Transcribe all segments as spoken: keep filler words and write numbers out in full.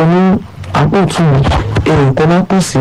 ní àpótún ẹ̀rọ ìtọ́lá tó sí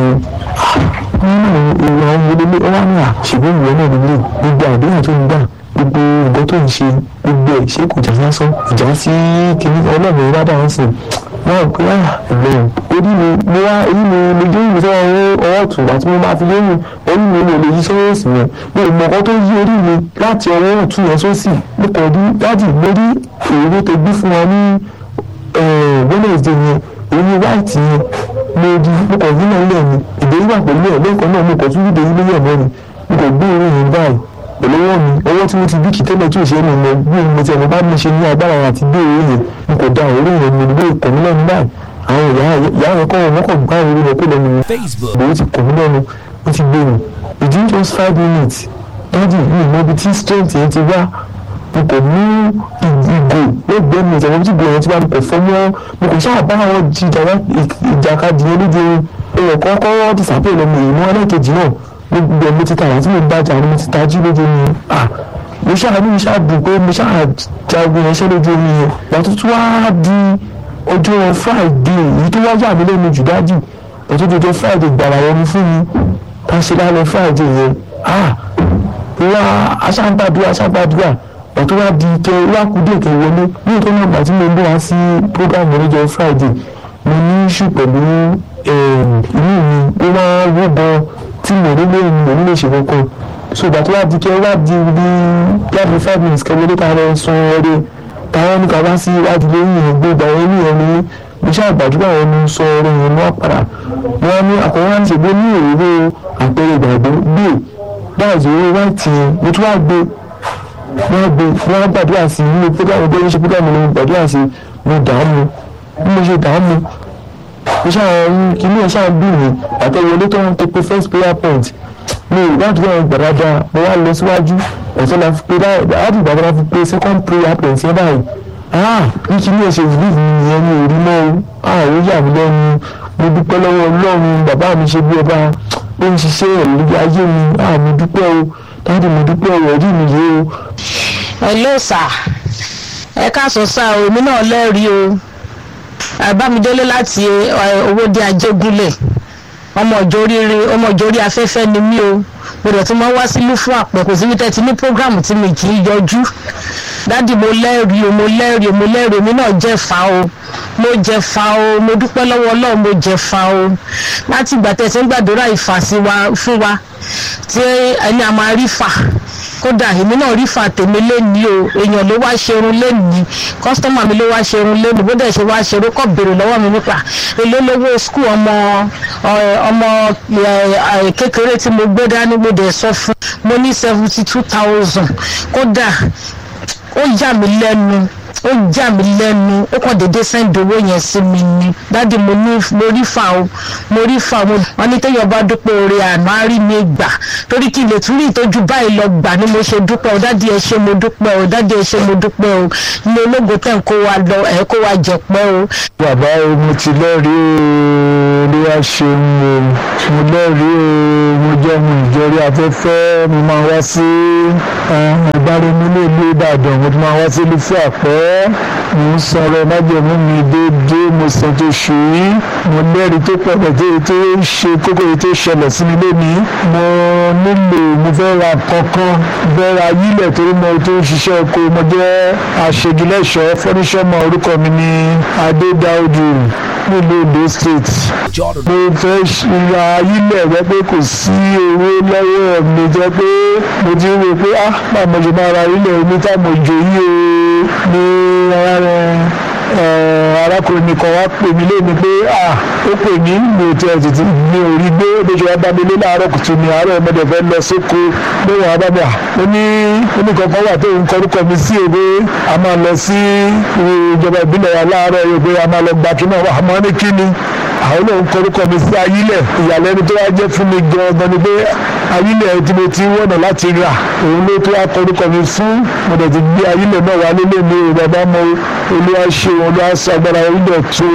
nínú ìwà ọmọdé ọwọ́ ní àṣìbí ìwé náà nílé gbogbo àdéhùn tó ń gbà gbogbo nǹkan tó ń ṣe gbogbo ẹ̀ ṣé kò jà sásán ìjà sí kìíní ọlọ́run ìwádà ń sìn wọ́n pé ẹ̀rọ orí mi mo wá èyí mi mo dé ìwé sọ́wọ́ ọwọ́ ọ̀tún àti mo máa fi lóyún orí mi ò lè yí sọ́wọ́ òsì yẹn mo ò mọ̀ ọ́ tó yí orí mi láti ọwọ́ ọ̀tún yẹn sósì mo kàn rí dájì mo rí èrè tó gbé fún wa ní Wednesday yẹn orí white yẹn mo di mo kàn rí náà lẹ́yìn ìdérí wà pẹ̀lú ẹ̀ lẹ́ẹ̀kan náà mo kàn tún rí ìdérí lórí ẹ̀mọ́ mi mo kàn gbé orí yẹn báyìí pẹ̀lú ọwọ́ mi ọwọ́ tí mo ti bí kìtẹ́lẹ̀ tí ò ṣe é mi mọ bí mo ti ẹ̀mọ́ bá mi ṣe ní agbára àti gbé orí yẹn mo kàn da orí yẹn mi gbé ìkọ̀mí lẹ́nu báyìí àwọn ìyá ìyá rẹ̀ kọ́ wọn kàn gbá orí rẹ̀ kó lẹ́nu mi bòó ti kọ̀mí lẹ́nu ó ti gbé mi within just five minutes dájú mi mọ ibi tí strength yẹn ti wá mo kò mú ìgò lẹ́gbẹ̀ẹ́ mi ìtàwọn tí ìgò yẹn ti wá mo kò fọ́ mọ́ mo kò ṣáà bá àwọn ìjàkadì yẹn lóde ẹ̀rọ kọ́kọ́ dìsàpè lọ́mọ ìlú ẹlẹ́kejì náà gbogbo mo ti tàyà tí mo bájà ni mo ti tají lójú mi ah mo ṣáà ní mo ṣáà dùn pé mo ṣáà jagun yẹn ṣẹ́ lójú mi yẹn wàá tuntun wá di ọjọ́ Friday èyí tó wájà mi lẹ́nu jù dájú ọjọ́ ọjọ́ Friday gbàrà wọn fún mi ká ṣe lálẹ́ Friday yẹn ah wá aṣáǹgbàdúrà aṣáǹgbàdúrà ọ̀tún wá di kẹ wá kú dé kẹ wọlé ní ìtọ́ náà gbà tí mo ń bọ̀ wá sí program lọ́jọ́ Friday mo ní ṣù pẹ̀lú inú mi ó máa wó gan tí mo rí lóyún mo nílé ṣe kankan so ìgbà tó wá di kẹ wá di bí láti five minutes kẹ wọlé ká lọ sun ọdẹ táwọn ní ká wá sí iwájú lóyún yẹn gbé ìgbà yẹn ní ẹni mo ṣáà gbàdúrà wọn ní sọ ọ̀rọ̀ yẹn mọ́ àpàrà wọn ní àkọ́wọ́n ní ṣègbè ní òróró àpẹẹrẹ ìgbàgbọ́ gbé dáàzì owó wáìtì yẹn mo tún wá gbé wọ́n gbé wọ́n gbàdúrà sí nínú pírógàmù bẹ́ẹ̀ ṣe pírógàmù ní gbàdúrà sí mo dààmú bí mo ṣe dààmú mo ṣáà kìíní ẹ̀ ṣáà dùn mí àtẹ̀wọlé tó ń tẹpẹ first prayer point mi ò gbàdúrà ẹ̀ gbàdájà mo wá lọ síwájú ọ̀tún la fi pé láti ìgbà la fi pé second prayer point yẹn báyìí ah ní kìíní ẹ̀ ṣe relief mi nìyẹn ní orí mọ́ o ah ó yà mí lẹ́nu mo dúpẹ́ lọ́wọ́ Ọlọ́run bàbá mi ṣe bí ọba ó ń ṣiṣẹ́ ẹ̀lú ayé mi ah mo dúpẹ́ o dáàdì mo dúpẹ́ ọ̀rọ̀ orí mi yìí o. hello sir ẹ káàsán sá o èmi náà lẹ́rìí o Bámidélé láti Owódé Ajégúnlẹ̀ ọmọ ìjóríire ọmọ ìjórí afẹ́fẹ́ ni mí o mo dẹ̀ tún máa wá sílùú fún àpẹ kò sí wípé tí ní prógráàmù tí mi kì í yọjú dáàdì mo lẹ́rìí o mo lẹ́rìí o mo lẹ́rìí èmi náà jẹ́ fa o mo jẹ fa o mo dúpẹ́ lọ́wọ́ Ọlọ́run mo jẹ fa o láti ìgbà tẹ̀sí ń gbàdúrà ìfàsí wa fún wa tí ẹni a máa rí fà kódà èmi náà rí fà tèmi lẹ́ni o èèyàn ló wá ṣerun lẹ́ni kọ́sítọ́mà mi ló wá ṣerun lẹ́ni bó dẹ̀ ṣe wá ṣerun kọ́ béèrè lọ́wọ́ mi nípa èló lówó skul ọmọ ọmọ kékeré tí mo gbé dání mo dẹ̀ sọ fún mo ní seventy two thousand kódà ó yà mí lẹ́nu ó já mi lẹ́nu ó kàn déédé sẹ́ńdì owó yẹn sí mi ni dáàdi mo ní mo rí fa o mo rí fa o wọn ní téèyàn bá dúpẹ́ oore àná á rí mi gbà torí kí n lè tún rí ìtọ́jú báyìí lọ gbà ni mo ṣe dúpẹ́ o dáàdi ẹ ṣé mo dúpẹ́ o dáàdi ẹ ṣé mo dúpẹ́ o ilé ológo tẹ̀ ń kó wa lọ ẹ̀ kó wa jẹ̀pẹ́ o. bàbá o mo ti lẹ́rìí o ní wá ṣe mo mo lẹ́rìí o mo jẹ́ mo ìjọrí afẹ́fẹ́ mo máa wá sí ìbáraẹnilé ìlú Ìbàdàn mo ti máa wá sí ìlú fún àpẹ́ mo ń sọ̀rọ̀ májèmú mi déédéé mo sọ tó ṣù yí mo lẹ́rìí tó pọ̀ pẹ̀lú tó ṣe kókó yìí tó ṣẹlẹ̀ sí mi lónìí mo nílò mo fẹ́ ra kankan bẹ́ẹ̀ ra yílẹ̀ torí mo tó ń ṣiṣẹ́ oko mo jẹ́ aṣègilẹ́ṣọ́ fọ́níṣọ́mọ orúkọ mi ní Adédáòdù nílùú Ondo State mo fẹ́ ra yílẹ̀ rẹ pé kò sí owó lọ́wọ́ mi jẹ́ pé mo ti ń rò pé ah báwo mo ṣe máa ra yílẹ̀ omi tá mo jò yí o ní arákùnrin nìkan wá pè mí lónìí pé ah ó pè mí mi ò tiẹ̀ tètè mi ò rí gbé lójú wa bá mi lé láàárọ̀ kùtù ní àárọ̀ ọmọdé fẹ́ lọ sóko lóhùn abábà ó ní oníkankan wà tó ń kọrúkọ mi sí èwe a máa lọ sí ìjọba ìbílẹ̀ wa láàárọ̀ èwe a máa lọ gba kí náà wà á máa ní kí ni àwọn olóhùn kọrúkọ mi sí ayílẹ̀ ìyàlẹ́nu tó wá jẹ́ fún mi gan-an ni pé ayílẹ̀ tí mo ti wọ̀nà láti rà òun ló tó wá kọrúkọ mi fún mo dẹ̀ ti gbé ayílẹ̀ náà wá nílé mi ò bàbá mo olúwa ṣe òun ló wá sọ agbára ayílẹ̀ tó.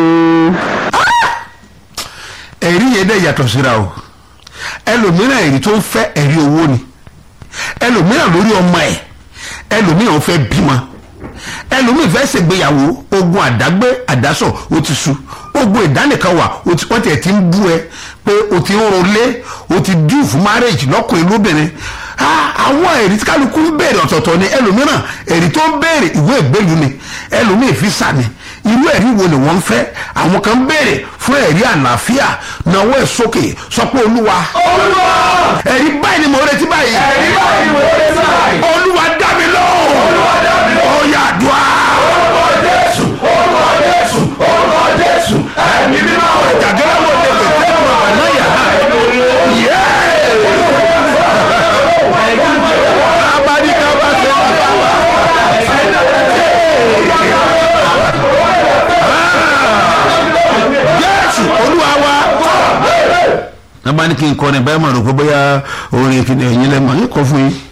ẹ̀rí yẹn dẹ̀ yàtọ̀ síra o ẹlòmíràn ẹ̀rí tó ń fẹ́ ẹ̀rí owó ni ẹlòmíràn lórí ọmọ ẹ̀ ẹlòmíràn fẹ́ bímọ ẹlòmíì fẹ́ ṣègbéyàwó ogun àdágbé àdásọ̀ ó ti sú ogun ìdánìkan wà wọ́n tiẹ̀ ti ń bú ẹ pé o ti ń rolé o ti dùn fún marriage lọ́kùnrin lóbìnrin àwọn ẹ̀rí tí kálukú ń béèrè ọ̀tọ̀ọ̀tọ̀ ni ẹlòmíràn ẹ̀rí tó ń béèrè ìwé ìgbélú ni ẹlòmíì fi sàmì irú ẹ̀rí wo ni wọ́n ń fẹ́ àwọn kan ń béèrè fún ẹ̀rí àlàáfíà náwó ẹ̀ sókè sọ pé olúwa ẹ̀rí báyìí ni mo retí báyìí ẹ̀rí báyìí ni mo retí báyìí olúwa dá mi lóhùn olúwa dá mi lóhùn ó yá àdúrà orúkọ jésù orúkọ jésù orúkọ jésù ẹ̀mí mímọ́ jàdúrà wo lè pè é fún àwọn náà yà á yẹ abadika bá ṣe jésù olúwa wa nàbà ní kí n kọ́ ni báyìí mà rò pé bóyá orin kìnìún ẹ̀yìn lẹ́mọ̀ ní kọ́ fún yín.